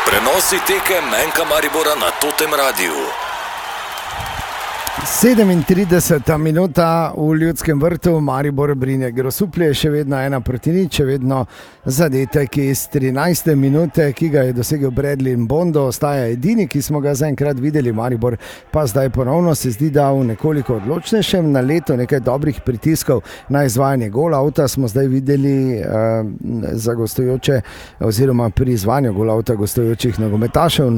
Prenosi tekem Enka Maribora na Totem Radiu. 37. minuta v Ljudskem vrtu, Maribor Brinje Grosuplje, še vedno 1-0, še vedno zadetek iz 13. minute, ki ga je dosegel Bradley Mbondo, ostaja edini, ki smo ga zaenkrat videli. Maribor pa zdaj ponovno se zdi, da v nekoliko odločnejšem naletu, nekaj dobrih pritiskov na izvajanje gola avta smo zdaj videli za gostujoče oziroma pri izvajanju gola avta gostujočih nogometašev.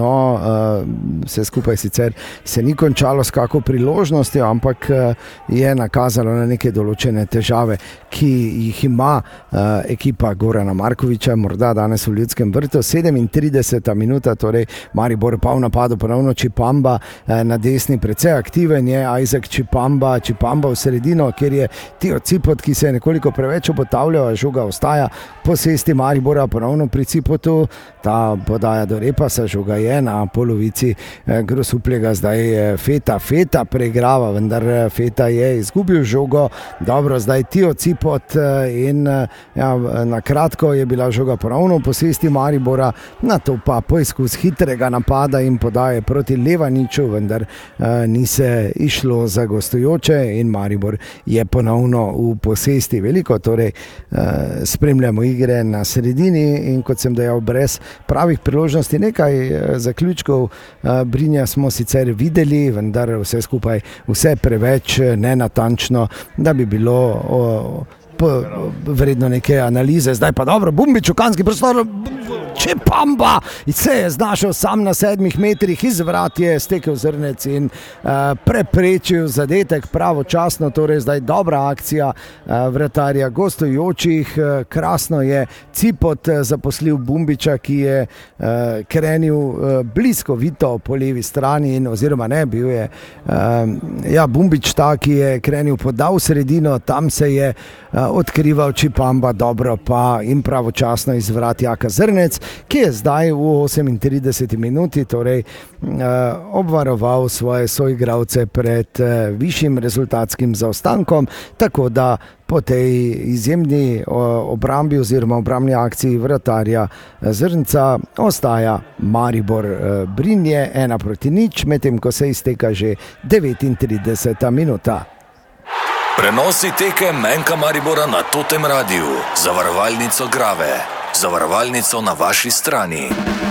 Vse skupaj sicer se ni končalo s kako priložnostjo, ampak je nakazalo na neke določene težave, ki jih ima ekipa Gorana Markovića, morda danes v Ljudskem vrtu. 37. minuta, torej Maribor pa v napadu ponovno Čipamba na desni, precej aktiven je Isaac Čipamba v sredino, kjer je Tio Cipot, ki se je nekoliko preveč obotavljal, žoga ostaja po cesti Maribora, ponovno pri Cipotu, ta podaja do Repasa, žoga je na polovici Grosupljega, zdaj Feta preigrava, vendar Feta je izgubil žogo. Dobro, zdaj Tio Cipot in na kratko je bila žoga ponovno v posesti Maribora, na to pa poizkus hitrega napada in podaje proti Levaniču, vendar ni se išlo za gostujoče in Maribor je ponovno v posesti. Veliko torej spremljamo igre na sredini in kot sem dejal, brez pravih priložnosti. Nekaj zaključkov Brinja smo sicer videli, vendar vse preveč nenatančno, da bi bilo vredno neke analize. Zdaj pa dobro, Bumbič v kanski prostor, Čipamba se je znašel sam na 7 metrih, iz vrat je stekel Zrnec in preprečil zadetek pravočasno, torej zdaj dobra akcija vratarja gostujočih. Krasno je Cipot zaposlil Bumbiča, ki je krenil bliskovito po levi strani oziroma ne, bil je Bumbič ta, ki je krenil podal sredino, tam se je odkrival Čipamba, dobro pa in pravočasno iz vrat Jaka Zrnec, ki je zdaj v 38. minuti torej obvaroval svoje soigralce pred višjim rezultatskim zaostankom, tako da po tej izjemni obrambi oziroma obrambni akciji vratarja Zrnca ostaja Maribor Brinje 1-0, medtem ko se izteka že 39. minuta. Prenosi tekem Enka Maribora na Totem Radiu. Zavarovalnico Grave. Zavarovalnico na vaši strani.